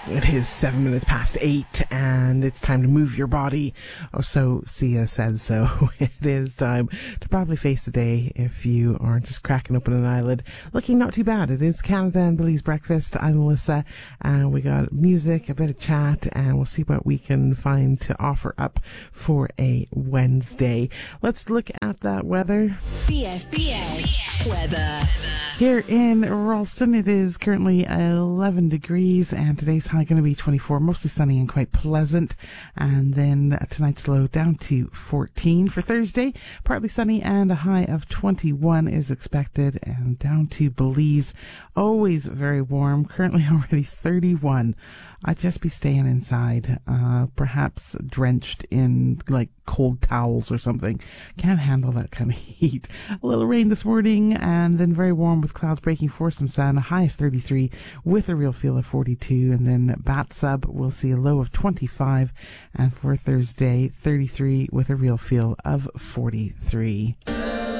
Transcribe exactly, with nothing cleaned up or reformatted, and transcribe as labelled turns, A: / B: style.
A: It is seven minutes past eight, and it's time to move your body. Oh, so Sia says so. It is time to probably face the day if you are just cracking open an eyelid. Looking not too bad. It is Canada and Belize Breakfast. I'm Melissa, and we got music, a bit of chat, and we'll see what we can find to offer up for a Wednesday. Let's look at that weather.
B: B F B S weather.
A: Here in Ralston, it is currently eleven degrees, and today's high going to be twenty-four, mostly sunny and quite pleasant. And then tonight's low down to fourteen. For Thursday, partly sunny and a high of twenty-one is expected, and down to Belize, always very warm, currently already thirty-one. I'd just be staying inside, uh, perhaps drenched in like cold towels or something. Can't handle that kind of heat. A little rain this morning, and then very warm with clouds breaking for some sun. A high of thirty-three with a real feel of forty-two. And then Bat Sub will see a low of twenty-five. And for Thursday, thirty-three with a real feel of forty-three.